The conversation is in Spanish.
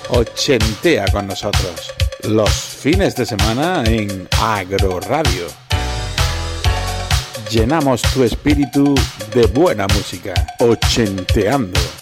Ochentea con nosotros los fines de semana en Agro Radio. Llenamos tu espíritu de buena música. Ochenteando.